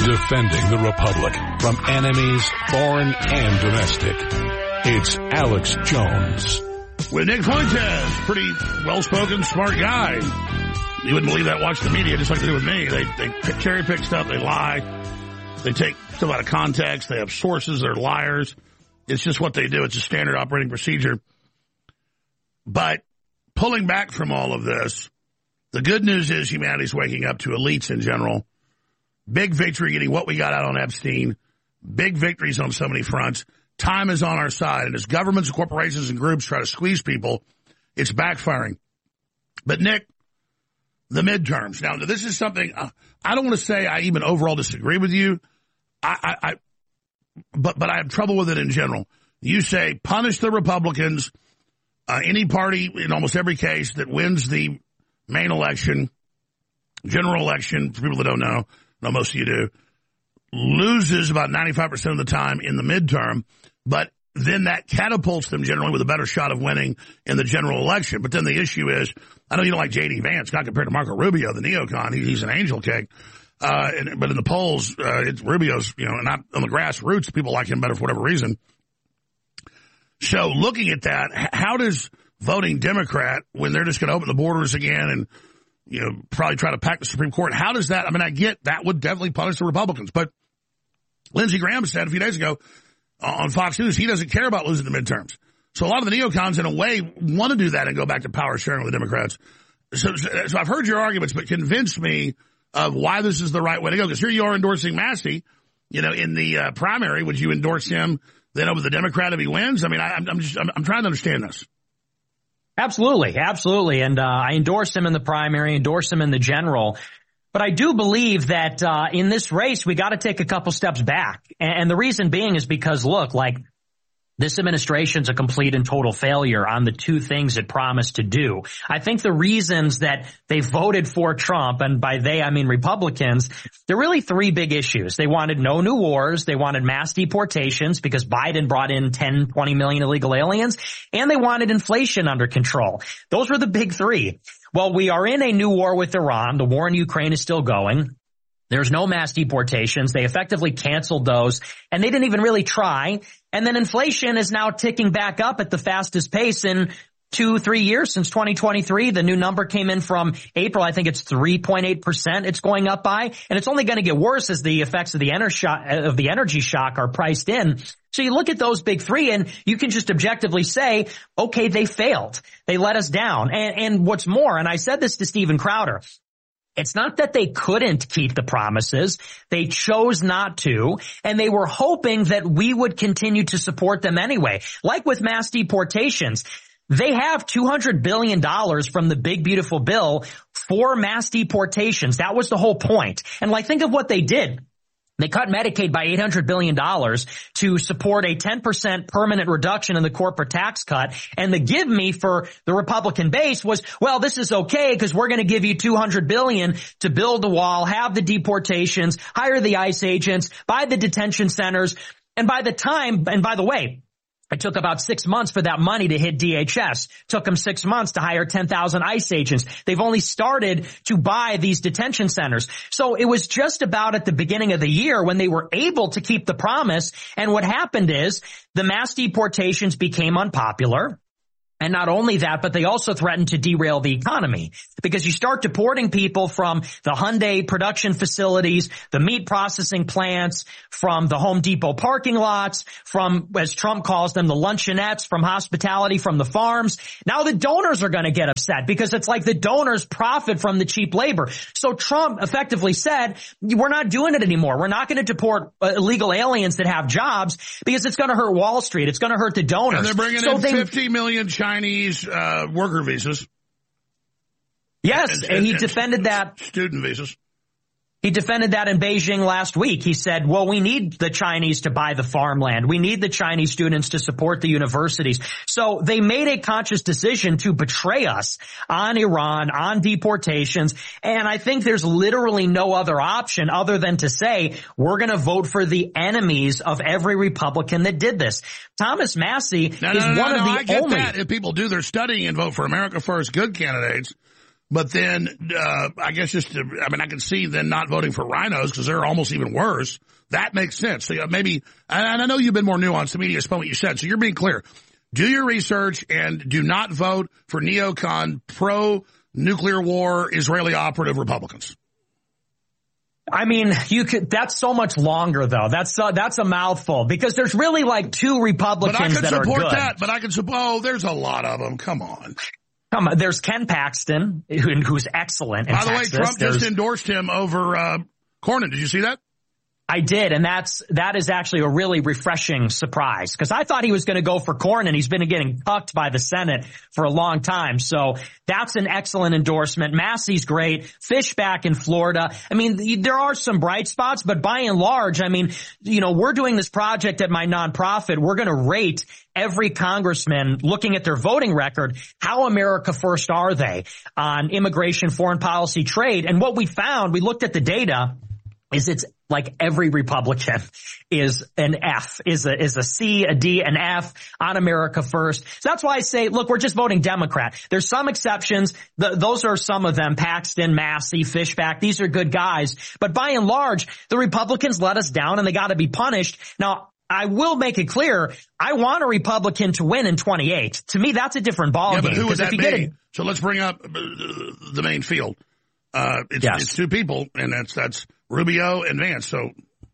defending the Republic from enemies, foreign and domestic. It's Alex Jones. With Nick Fuentes, pretty well-spoken, smart guy. You wouldn't believe that. Watch the media, just like they do with me. They cherry-pick stuff. They lie. They take stuff out of context. They have sources. They're liars. It's just what they do. It's a standard operating procedure. But pulling back from all of this, the good news is humanity's waking up to elites in general. Big victory getting what we got out on Epstein. Big victories on so many fronts. Time is on our side. And as governments and corporations and groups try to squeeze people, it's backfiring. But, Nick, the midterms. Now, this is something I don't want to say I even overall disagree with you. But I have trouble with it in general. You say punish the Republicans, any party in almost every case that wins the main election, general election, for people that don't know most of you do, loses about 95% of the time in the midterm, but then that catapults them generally with a better shot of winning in the general election. But then the issue is, I know you don't like J.D. Vance, not compared to Marco Rubio, the neocon. He's an angel cake. But in the polls, it's Rubio's, not on the grassroots. People like him better for whatever reason. So looking at that, how does voting Democrat, when they're just going to open the borders again and, probably try to pack the Supreme Court, how does that, I get that would definitely punish the Republicans. But Lindsey Graham said a few days ago on Fox News, he doesn't care about losing the midterms. So a lot of the neocons, in a way, want to do that and go back to power sharing with the Democrats. So I've heard your arguments, but convince me of why this is the right way to go. Because here you are endorsing Massey, in the primary. Would you endorse him then over the Democrat if he wins? I'm trying to understand this. Absolutely. And I endorse him in the primary, endorse him in the general. But I do believe that in this race, we got to take a couple steps back. And the reason being is because, look, this administration's a complete and total failure on the two things it promised to do. I think the reasons that they voted for Trump, and by they I mean Republicans, there are really three big issues. They wanted no new wars. They wanted mass deportations because Biden brought in 10, 20 million illegal aliens. And they wanted inflation under control. Those were the big three. Well, we are in a new war with Iran. The war in Ukraine is still going. There's no mass deportations. They effectively canceled those, and they didn't even really try. And then inflation is now ticking back up at the fastest pace in 2-3 years since 2023. The new number came in from April. I think it's 3.8%. It's going up by, and it's only going to get worse as the effects of the energy shock are priced in. So you look at those big three and you can just objectively say, okay, they failed. They let us down. And what's more, and I said this to Steven Crowder, it's not that they couldn't keep the promises. They chose not to, and they were hoping that we would continue to support them anyway. Like with mass deportations, they have $200 billion from the big, beautiful bill for mass deportations. That was the whole point. And think of what they did. They cut Medicaid by $800 billion to support a 10% permanent reduction in the corporate tax cut. And the give me for the Republican base was, well, this is okay because we're going to give you $200 billion to build the wall, have the deportations, hire the ICE agents, buy the detention centers. And by the way, it took about 6 months for that money to hit DHS. Took them 6 months to hire 10,000 ICE agents. They've only started to buy these detention centers. So it was just about at the beginning of the year when they were able to keep the promise. And what happened is the mass deportations became unpopular. And not only that, but they also threatened to derail the economy because you start deporting people from the Hyundai production facilities, the meat processing plants, from the Home Depot parking lots, from, as Trump calls them, the luncheonettes, from hospitality, from the farms. Now the donors are going to get upset because it's like the donors profit from the cheap labor. So Trump effectively said, we're not doing it anymore. We're not going to deport illegal aliens that have jobs because it's going to hurt Wall Street. It's going to hurt the donors. And they're bringing in 50 million Chinese worker visas. Yes, and he defended that. Student visas. He defended that in Beijing last week. He said, well, we need the Chinese to buy the farmland. We need the Chinese students to support the universities. So they made a conscious decision to betray us on Iran, on deportations. And I think there's literally no other option other than to say, we're going to vote for the enemies of every Republican that did this. Thomas Massey is one of the I get only. that. If people do their studying and vote for America First good candidates, But then, I guess I can see then not voting for rhinos because they're almost even worse. That makes sense. So maybe, and I know you've been more nuanced. The media spun what you said. So you're being clear. Do your research and do not vote for neocon, pro-nuclear war, Israeli operative Republicans. I mean, that's so much longer though. That's a mouthful because there's really like two Republicans that are good. But I can support that, but I can support, there's a lot of them. Come on. There's Ken Paxton, who's excellent in Texas. By the way, Trump just endorsed him over Cornyn. Did you see that? I did, and that is actually a really refreshing surprise because I thought he was going to go for Cornyn. He's been getting cucked by the Senate for a long time, so that's an excellent endorsement. Massey's great. Fishback in Florida. I mean, there are some bright spots, but by and large, I mean, we're doing this project at my nonprofit. We're going to rate every congressman looking at their voting record. How America first are they on immigration, foreign policy, trade? And what we found, we looked at the data, is it's like every Republican is an F, is a C, a D, an F on America first. So that's why I say, look, we're just voting Democrat. There's some exceptions. Those are some of them. Paxton, Massey, Fishback. These are good guys. But by and large, the Republicans let us down and they got to be punished. Now, I will make it clear, I want a Republican to win in 28. To me, that's a different ballgame. Yeah, but who would that be? So let's bring up the main field. It's two people, and that's Rubio and Vance. So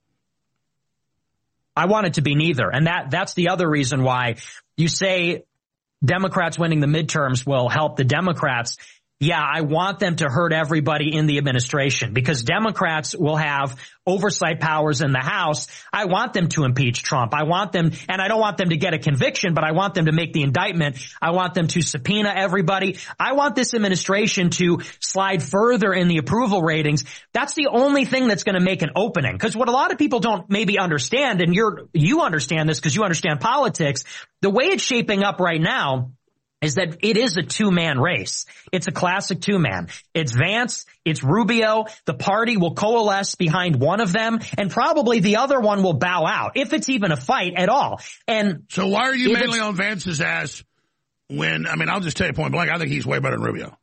I want it to be neither. And that's the other reason why you say Democrats winning the midterms will help the Democrats. Yeah, I want them to hurt everybody in the administration because Democrats will have oversight powers in the House. I want them to impeach Trump. I want them, and I don't want them to get a conviction, but I want them to make the indictment. I want them to subpoena everybody. I want this administration to slide further in the approval ratings. That's the only thing that's going to make an opening. Because what a lot of people don't maybe understand, and you understand this because you understand politics, the way it's shaping up right now is that it is a two-man race. It's a classic two-man. It's Vance, it's Rubio. The party will coalesce behind one of them, and probably the other one will bow out, if it's even a fight at all. And so why are you mainly on Vance's ass when, I'll just tell you point blank, I think he's way better than Rubio.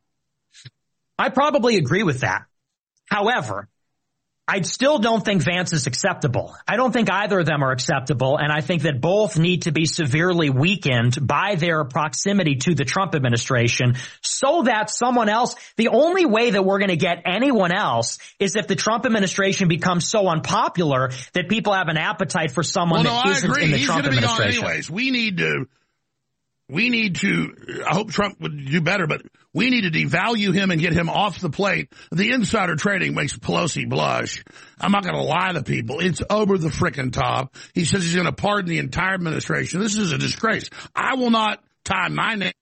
I probably agree with that. However, I still don't think Vance is acceptable. I don't think either of them are acceptable, and I think that both need to be severely weakened by their proximity to the Trump administration so that someone else, the only way that we're going to get anyone else is if the Trump administration becomes so unpopular that people have an appetite for someone that isn't in the Trump administration. He's going to be gone anyways. We need to, I hope Trump would do better, but we need to devalue him and get him off the plate. The insider trading makes Pelosi blush. I'm not going to lie to people. It's over the frickin' top. He says he's going to pardon the entire administration. This is a disgrace. I will not tie my name.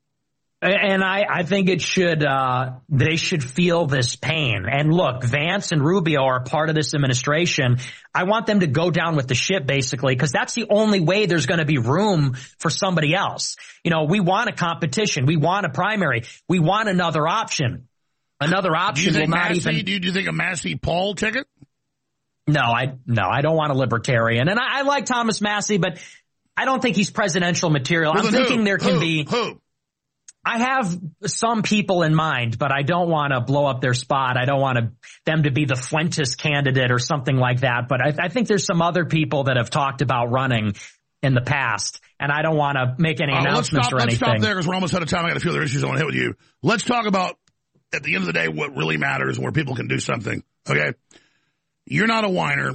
And I think it should, they should feel this pain. And look, Vance and Rubio are part of this administration. I want them to go down with the ship, basically, because that's the only way there's going to be room for somebody else. We want a competition. We want a primary. We want another option. Another option will not even. Do you think a Massey Paul ticket? No, I don't want a libertarian. And I like Thomas Massey, but I don't think he's presidential material. I'm thinking there can be. Who? I have some people in mind, but I don't want to blow up their spot. I don't want them to be the Fuentes candidate or something like that. But I think there's some other people that have talked about running in the past, and I don't want to make any announcements or anything. Let's stop there because we're almost out of time. I got a few other issues I want to hit with you. Let's talk about, at the end of the day, what really matters and where people can do something. Okay? You're not a whiner.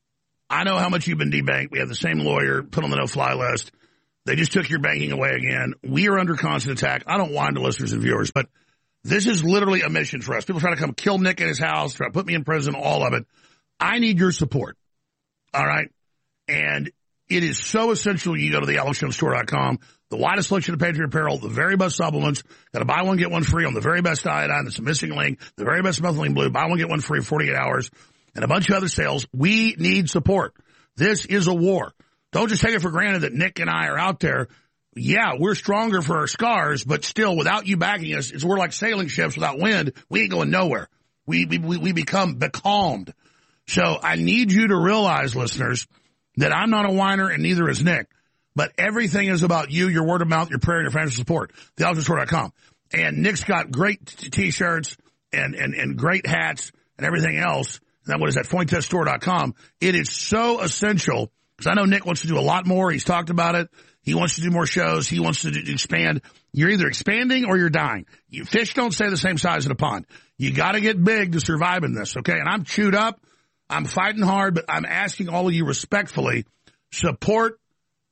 I know how much you've been debanked. We have the same lawyer put on the no-fly list. They just took your banking away again. We are under constant attack. I don't whine to listeners and viewers, but this is literally a mission for us. People try to come kill Nick in his house, try to put me in prison, all of it. I need your support. All right? And it is so essential you go to the AlexJonesStore.com, the widest selection of Patriot apparel, the very best supplements, got to buy one, get one free on the very best iodine. That's a missing link. The very best methylene blue, buy one, get one free 48 hours, and a bunch of other sales. We need support. This is a war. Don't just take it for granted that Nick and I are out there. Yeah, we're stronger for our scars, but still, without you backing us, we're like sailing ships without wind. We ain't going nowhere. We become becalmed. So I need you to realize, listeners, that I'm not a whiner and neither is Nick. But everything is about you, your word of mouth, your prayer, and your financial support. TheAlexJonesStore.com. And Nick's got great T-shirts and great hats and everything else. And then what is that? FointesStore.com. It is so essential because I know Nick wants to do a lot more. He's talked about it. He wants to do more shows. He wants to expand. You're either expanding or you're dying. Fish don't stay the same size in a pond. You got to get big to survive in this, okay? And I'm chewed up. I'm fighting hard, but I'm asking all of you respectfully, support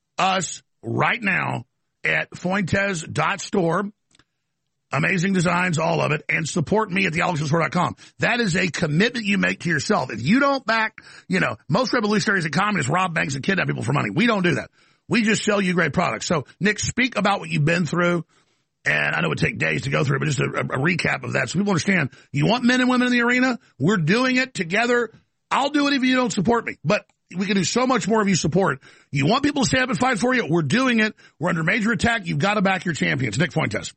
us right now at Fointes.store. Amazing designs, all of it, and support me at thealexjoneshour.com. That is a commitment you make to yourself. If you don't back, most revolutionaries and communists rob banks and kidnap people for money. We don't do that. We just sell you great products. So, Nick, speak about what you've been through, and I know it would take days to go through it, but just a recap of that so people understand. You want men and women in the arena? We're doing it together. I'll do it if you don't support me, but we can do so much more if you support. You want people to stand up and fight for you? We're doing it. We're under major attack. You've got to back your champions. Nick Fuentes.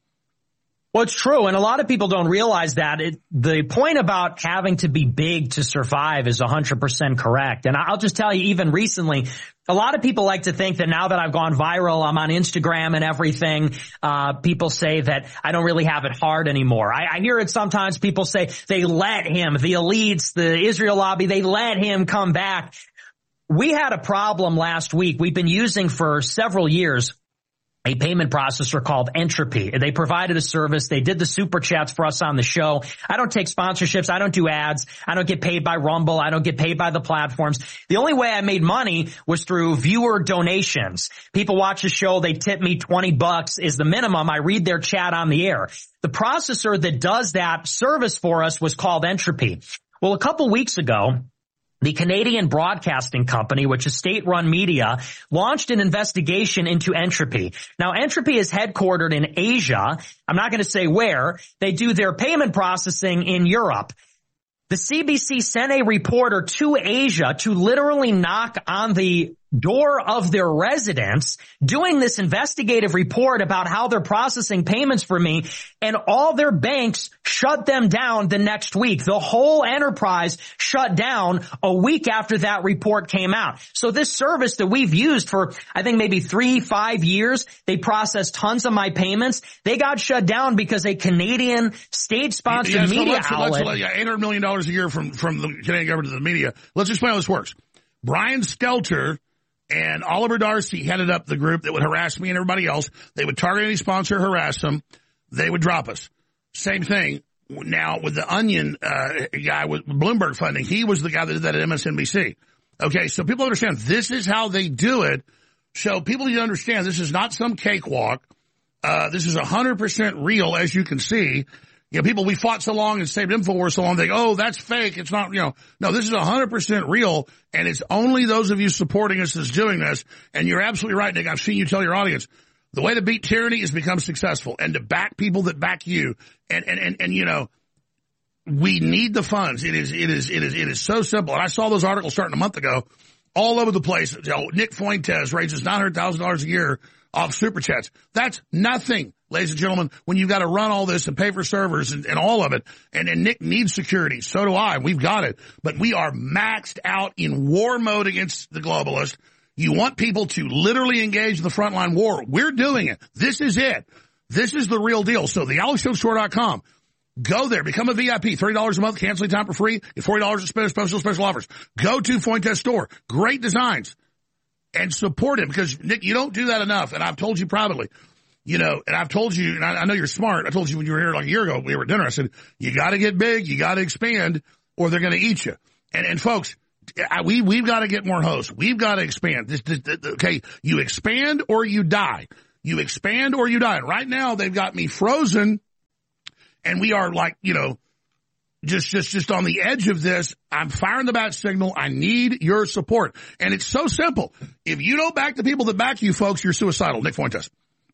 Well, it's true, and a lot of people don't realize that. The point about having to be big to survive is 100% correct. And I'll just tell you, even recently, a lot of people like to think that now that I've gone viral, I'm on Instagram and everything, people say that I don't really have it hard anymore. I hear it sometimes. People say they let him, the elites, the Israel lobby, they let him come back. We had a problem last week. We've been using for several years a payment processor called Entropy. They provided a service. They did the super chats for us on the show. I don't take sponsorships. I don't do ads. I don't get paid by Rumble. I don't get paid by the platforms. The only way I made money was through viewer donations. People watch the show. They tip me $20 is the minimum. I read their chat on the air. The processor that does that service for us was called Entropy. Well, a couple weeks ago, the Canadian Broadcasting Company, which is state-run media, launched an investigation into Entropy. Now, Entropy is headquartered in Asia. I'm not going to say where. They do their payment processing in Europe. The CBC sent a reporter to Asia to literally knock on the door of their residence, doing this investigative report about how they're processing payments for me, and all their banks shut them down the next week. The whole enterprise shut down a week after that report came out. So this service that we've used for, I think, maybe 3-5 years, they processed tons of my payments. They got shut down because a Canadian state-sponsored media outlet. $800 million a year from the Canadian government to the media. Let's explain how this works. Brian Stelter and Oliver Darcy headed up the group that would harass me and everybody else. They would target any sponsor, harass them. They would drop us. Same thing now with the Onion guy with Bloomberg funding. He was the guy that did that at MSNBC. Okay, so people understand this is how they do it. So people need to understand this is not some cakewalk. This is 100% real, as you can see. People, we fought so long and saved InfoWars so long, they go, oh, that's fake. It's not, no, this is 100% real, and it's only those of you supporting us that's doing this. And you're absolutely right, Nick. I've seen you tell your audience, the way to beat tyranny is become successful and to back people that back you. And we need the funds. It is so simple. And I saw those articles starting a month ago all over the place. Nick Fuentes raises $900,000 a year off super chats. That's nothing, ladies and gentlemen, when you've got to run all this and pay for servers and all of it. And Nick needs security. So do I. We've got it. But we are maxed out in war mode against the globalists. You want people to literally engage in the frontline war. We're doing it. This is it. This is the real deal. So the AlexJonesStore.com. Go there. Become a VIP. $30 a month. Canceling time for free. Get $40 to spend. Special offers. Go to Fuentes Store. Great designs. And support him, because, Nick, you don't do that enough. And I've told you privately, and I've told you, and I know you're smart. I told you when you were here like a year ago, we were at dinner. I said, you got to get big, you got to expand, or they're going to eat you. And folks, we've got to get more hosts. We've got to expand. Okay, you expand or you die. You expand or you die. And right now, they've got me frozen, and we are like, just on the edge of this. I'm firing the bat signal. I need your support. And it's so simple. If you don't back the people that back you, folks, you're suicidal. Nick Fuentes.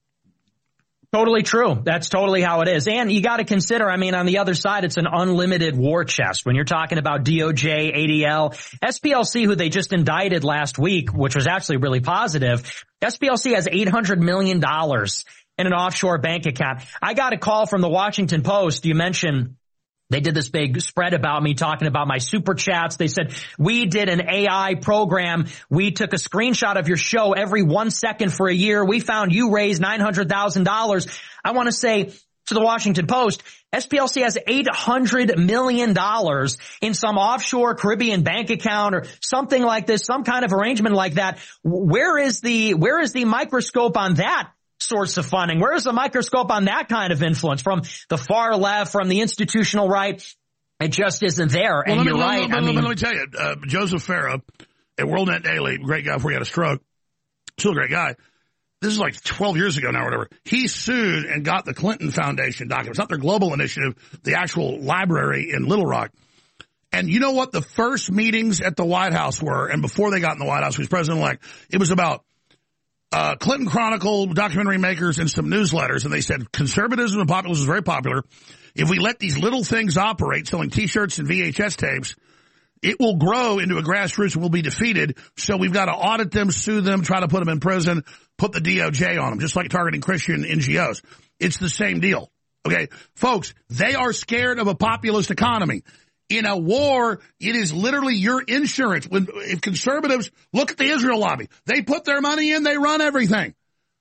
Totally true. That's totally how it is. And you got to consider, on the other side, it's an unlimited war chest. When you're talking about DOJ, ADL, SPLC, who they just indicted last week, which was actually really positive, SPLC has $800 million in an offshore bank account. I got a call from the Washington Post. You mentioned they did this big spread about me talking about my super chats. They said, we did an AI program. We took a screenshot of your show every 1 second for a year. We found you raised $900,000. I want to say, to the Washington Post, SPLC has $800 million in some offshore Caribbean bank account or something like this, some kind of arrangement like that. Where is the microscope on that source of funding? Where is the microscope on that kind of influence from the far left, from the institutional right? It just isn't there. Well, and you're right. Let me tell you, Joseph Farah at WorldNet Daily, great guy before he had a stroke, still a great guy. This is like 12 years ago now or whatever. He sued and got the Clinton Foundation documents, not their global initiative, the actual library in Little Rock. And you know what the first meetings at the White House were? And before they got in the White House, he was president-elect. It was about Clinton Chronicle, documentary makers, and some newsletters. And they said conservatism and populism is very popular. If we let these little things operate, selling T-shirts and VHS tapes, it will grow into a grassroots and will be defeated. So we've got to audit them, sue them, try to put them in prison, put the DOJ on them, just like targeting Christian NGOs. It's the same deal. Okay, folks, they are scared of a populist economy. In a war, it is literally your insurance. If conservatives look at the Israel lobby, they put their money in, they run everything.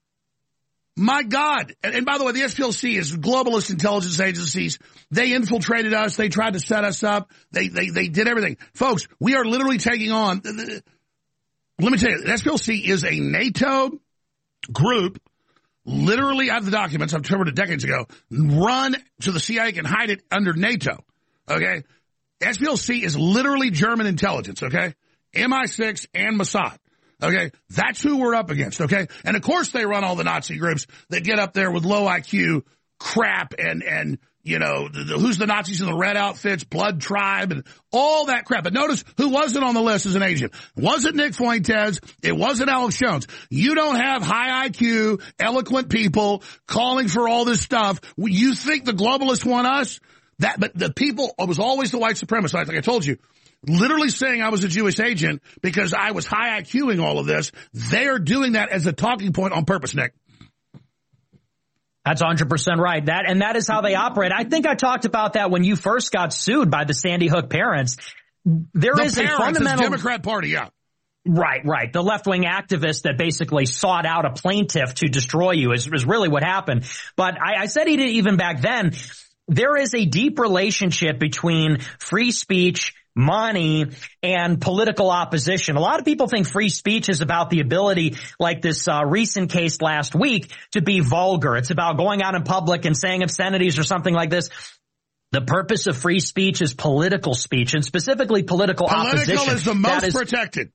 My God. And by the way, the SPLC is globalist intelligence agencies. They infiltrated us. They tried to set us up. They did everything. Folks, we are literally taking on, let me tell you, the SPLC is a NATO group. Literally, I have the documents, I've covered it decades ago, run so the CIA can hide it under NATO. Okay? SPLC is literally German intelligence, okay? MI6 and Mossad. Okay, that's who we're up against, okay? And of course they run all the Nazi groups that get up there with low IQ crap and you know, who's the Nazis in the red outfits, Blood Tribe, and all that crap. But notice who wasn't on the list as an agent. It wasn't Nick Fuentes. It wasn't Alex Jones. You don't have high IQ, eloquent people calling for all this stuff. You think the globalists want us? But the people, it was always the white supremacists, like I told you. Literally saying I was a Jewish agent because I was high IQing all of this. They're doing that as a talking point on purpose, Nick. That's 100% right. That is how they operate. I think I talked about that when you first got sued by the Sandy Hook parents. There is a fundamental Democrat Party, yeah. Right. The left-wing activist that basically sought out a plaintiff to destroy you is really what happened. But I said even back then, there is a deep relationship between free speech, money, and political opposition. A lot of people think free speech is about the ability, like this recent case last week, to be vulgar. It's about going out in public and saying obscenities or something like this. The purpose of free speech is political speech, and specifically political opposition. Political is the most protected.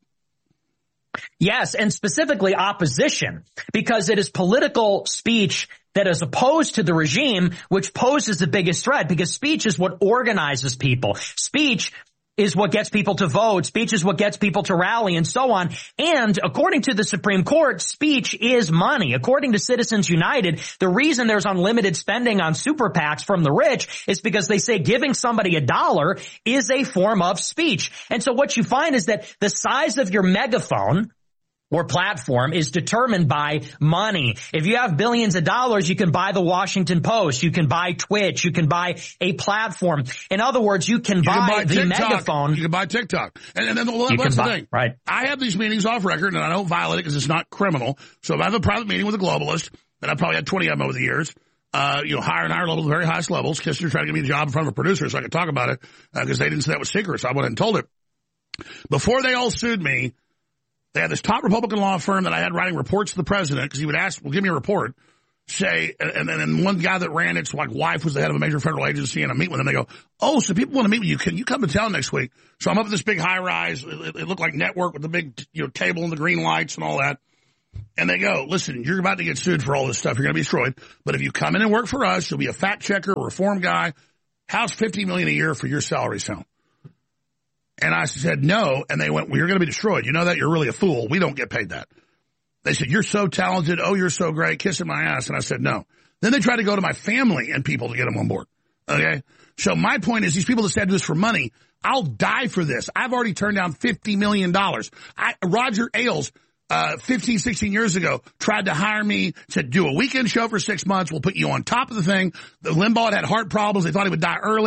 Yes, and specifically opposition, because it is political speech that is opposed to the regime, which poses the biggest threat, because speech is what organizes people. Speech is what gets people to vote. Speech is what gets people to rally and so on. And according to the Supreme Court, speech is money. According to Citizens United, the reason there's unlimited spending on super PACs from the rich is because they say giving somebody $1 is a form of speech. And so what you find is that the size of your megaphone or platform is determined by money. If you have billions of dollars, you can buy the Washington Post, you can buy Twitch, you can buy a platform. In other words, you can buy the TikTok, megaphone. You can buy TikTok. And then that's the thing. Right. I have these meetings off record, and I don't violate it because it's not criminal. So if I have a private meeting with a globalist, and I've probably had 20 of them over the years, higher and higher levels, very highest levels. Kissinger tried to give me a job in front of a producer so I could talk about it because they didn't say that was secret, so I went and told it. Before they all sued me, they had this top Republican law firm that I had writing reports to the president because he would ask, well, give me a report. And then one guy that ran its like wife was the head of a major federal agency, and I meet with them. They go, oh, so people want to meet with you. Can you come to town next week? So I'm up at this big high rise. It looked like Network with the big table and the green lights and all that. And they go, listen, you're about to get sued for all this stuff. You're going to be destroyed. But if you come in and work for us, you'll be a fact checker, a reform guy. How's $50 million a year for your salary sound? And I said, no. And they went, well, you're going to be destroyed. You know that? You're really a fool. We don't get paid that. They said, you're so talented. Oh, you're so great. Kissing my ass. And I said, no. Then they tried to go to my family and people to get them on board. Okay. So my point is these people that said this for money, I'll die for this. I've already turned down $50 million. Roger Ailes, 15, 16 years ago, tried to hire me to do a weekend show for 6 months. We'll put you on top of the thing. The Limbaugh had heart problems. They thought he would die early.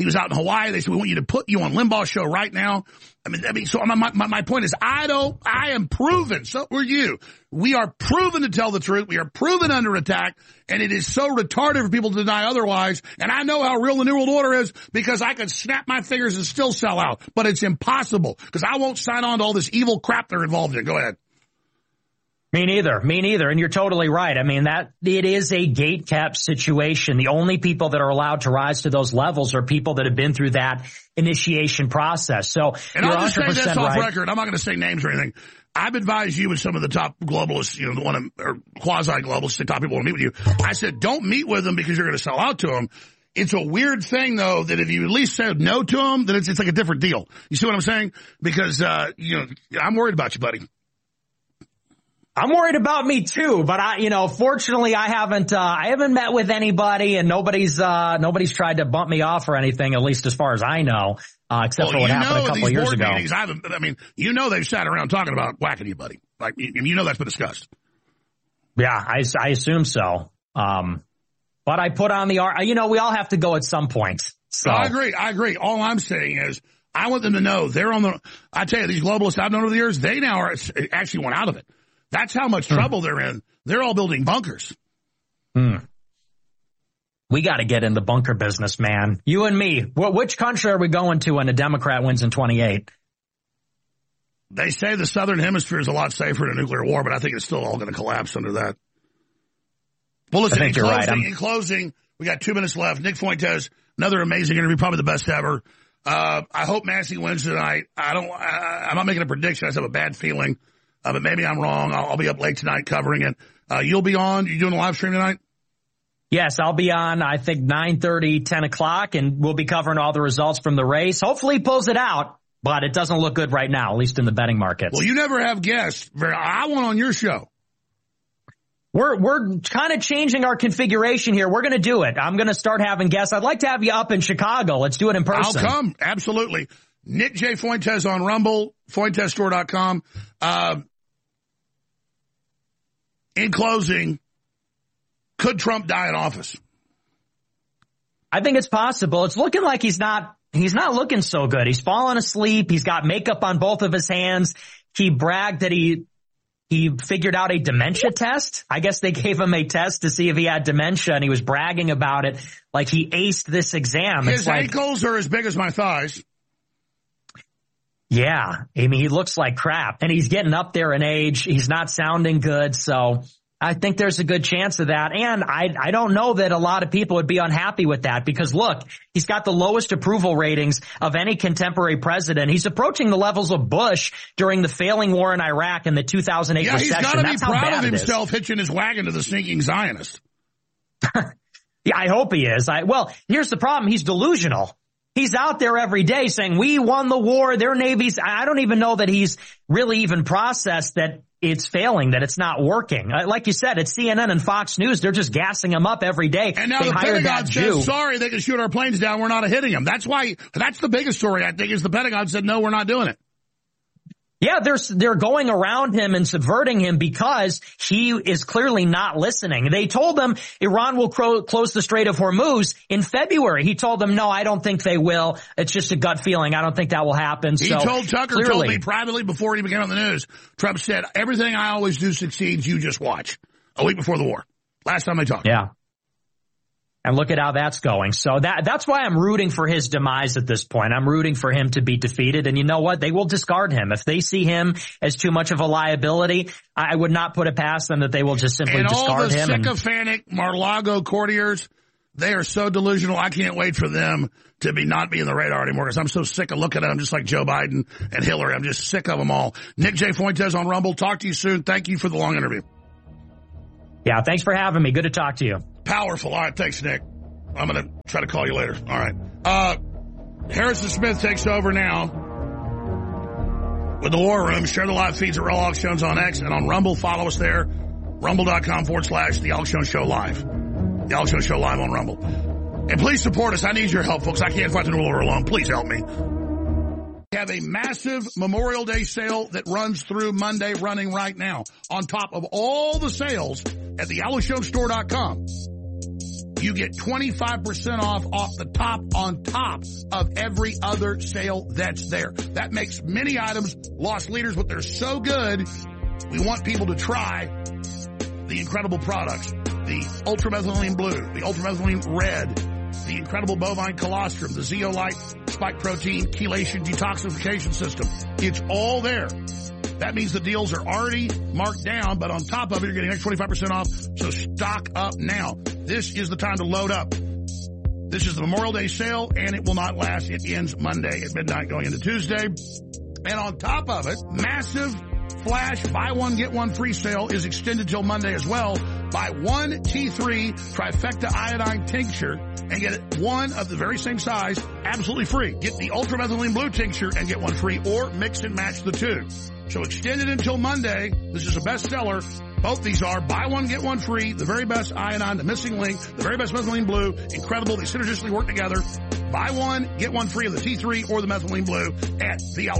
He was out in Hawaii. They said, we want you to put you on Limbaugh's show right now. I mean, so my point is, I am proven. So are you. We are proven to tell the truth. We are proven under attack. And it is so retarded for people to deny otherwise. And I know how real the New World Order is because I could snap my fingers and still sell out. But it's impossible because I won't sign on to all this evil crap they're involved in. Go ahead. Me neither. And you're totally right. I mean, it is a gate-kept situation. The only people that are allowed to rise to those levels are people that have been through that initiation process. So, and you're I'll just say this right. off record. I'm not going to say names or anything. I've advised you and some of the top globalists, or quasi-globalists, the top people want to meet with you. I said, don't meet with them because you're going to sell out to them. It's a weird thing, though, that if you at least said no to them, then it's like a different deal. You see what I'm saying? Because, I'm worried about you, buddy. I'm worried about me too, but fortunately I haven't met with anybody and nobody's tried to bump me off or anything, at least as far as I know, except for what happened a couple of years ago. Meetings, they've sat around talking about whacking you, buddy. Like, that's been discussed. Yeah, I assume so. But I put on we all have to go at some point. So I agree. All I'm saying is I want them to know I tell you, these globalists I've known over the years, they now are actually went out of it. That's how much trouble they're in. They're all building bunkers. We got to get in the bunker business, man. You and me. Which country are we going to when a Democrat wins in 28? They say the Southern Hemisphere is a lot safer in a nuclear war, but I think it's still all going to collapse under that. Well, listen, in closing, we got 2 minutes left. Nick Fuentes, another amazing interview, probably the best ever. I hope Massey wins tonight. I'm not making a prediction. I just have a bad feeling. But maybe I'm wrong. I'll be up late tonight covering it. You'll be on. You doing a live stream tonight? Yes, I'll be on, I think, 9:30, 10 o'clock, and we'll be covering all the results from the race. Hopefully he pulls it out, but it doesn't look good right now, at least in the betting markets. Well, you never have guests. I want on your show. We're kind of changing our configuration here. We're going to do it. I'm going to start having guests. I'd like to have you up in Chicago. Let's do it in person. I'll come. Absolutely. Nick J. Fuentes on Rumble, FuentesStore.com. In closing, could Trump die in office? I think it's possible. It's looking like he's not looking so good. He's fallen asleep. He's got makeup on both of his hands. He bragged that he figured out a dementia test. I guess they gave him a test to see if he had dementia, and he was bragging about it like he aced this exam. His ankles are as big as my thighs. Yeah, I mean, he looks like crap, and he's getting up there in age. He's not sounding good, so I think there's a good chance of that. And I don't know that a lot of people would be unhappy with that because, look, he's got the lowest approval ratings of any contemporary president. He's approaching the levels of Bush during the failing war in Iraq and the 2008 recession. Yeah, he's got to be proud of himself hitching his wagon to the sneaking Zionist. Yeah, I hope he is. Well, here's the problem. He's delusional. He's out there every day saying, we won the war, their navies. I don't even know that he's really even processed that it's failing, that it's not working. Like you said, it's CNN and Fox News. They're just gassing him up every day. And now the Pentagon says, sorry, they can shoot our planes down. We're not hitting them. That's the biggest story, I think, is the Pentagon said, no, we're not doing it. Yeah, they're going around him and subverting him because he is clearly not listening. They told him Iran will close the Strait of Hormuz in February. He told them, no, I don't think they will. It's just a gut feeling. I don't think that will happen. He told Tucker, told me privately before he became on the news, Trump said, everything I always do succeeds. You just watch. A week before the war. Last time they talked. Yeah. And look at how that's going. So that's why I'm rooting for his demise at this point. I'm rooting for him to be defeated. And you know what? They will discard him. If they see him as too much of a liability, I would not put it past them that they will just simply discard him. And all the sycophantic Mar-a-Lago courtiers, they are so delusional. I can't wait for them to not be in the radar anymore because I'm so sick of looking at them just like Joe Biden and Hillary. I'm just sick of them all. Nick J. Fuentes on Rumble. Talk to you soon. Thank you for the long interview. Yeah, thanks for having me. Good to talk to you. Powerful. All right, thanks, Nick. I'm going to try to call you later. All right. Harrison Smith takes over now with the War Room. Share the live feeds at Real Alex Jones on X and on Rumble. Follow us there. Rumble.com/The Alex Jones Show Live. The Alex Jones Show Live on Rumble. And please support us. I need your help, folks. I can't fight the New World Order alone. Please help me. We have a massive Memorial Day sale that runs through Monday, running right now, on top of all the sales at thealexjonestore.com. you get 25% off the top on top of every other sale that's there. That makes many items loss leaders, but they're so good, we want people to try the incredible products. The ultramethylene blue, the ultramethylene red, the incredible bovine colostrum, the Zeolite spike protein chelation detoxification system. It's all there. That means the deals are already marked down, but on top of it, you're getting extra 25% off, so stock up now. This is the time to load up. This is the Memorial Day sale, and it will not last. It ends Monday at midnight going into Tuesday. And on top of it, massive flash buy one, get one free sale is extended till Monday as well. Buy one T3 trifecta iodine tincture and get one of the very same size absolutely free. Get the ultramethylene blue tincture and get one free, or mix and match the two. So extended until Monday. This is a bestseller. Both these are buy one, get one free, the very best iodine, the missing link, the very best methylene blue. Incredible. They synergistically work together. Buy one, get one free of the T3 or the methylene blue at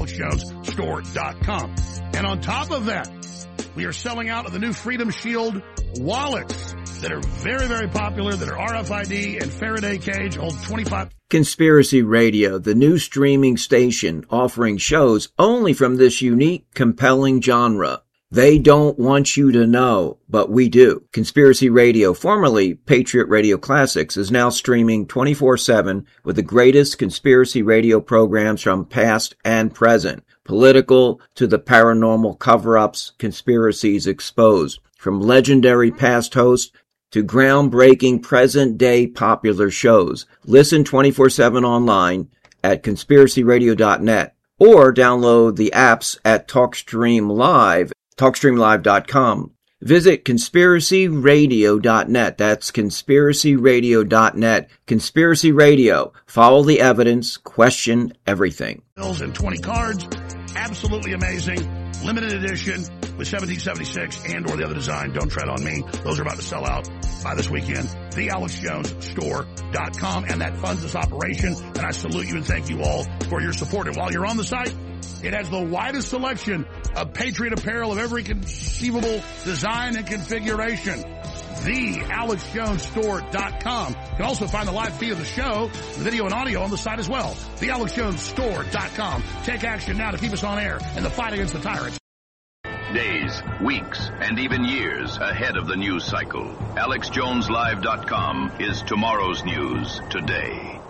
thealexjonesstore.com. And on top of that, we are selling out of the new Freedom Shield wallets that are very, very popular, that are RFID and Faraday cage, hold 25. Conspiracy Radio, the new streaming station offering shows only from this unique, compelling genre. They don't want you to know, but we do. Conspiracy Radio, formerly Patriot Radio Classics, is now streaming 24/7 with the greatest conspiracy radio programs from past and present. Political to the paranormal cover-ups, conspiracies exposed. From legendary past hosts to groundbreaking present-day popular shows. Listen 24/7 online at conspiracyradio.net or download the apps at TalkStream Live, TalkStreamLive.com. Visit conspiracyradio.net. That's conspiracyradio.net. Conspiracy Radio. Follow the evidence. Question everything. And 20 cards. Absolutely amazing. Limited edition with 1776 and or the other design. Don't tread on me. Those are about to sell out by this weekend. TheAlexJonesStore.com. And that funds this operation. And I salute you and thank you all for your support. And while you're on the site, it has the widest selection of Patriot apparel of every conceivable design and configuration. TheAlexJonesStore.com. You can also find the live feed of the show, the video and audio on the site as well. TheAlexJonesStore.com. Take action now to keep us on air in the fight against the tyrants. Days, weeks, and even years ahead of the news cycle. AlexJonesLive.com is tomorrow's news today.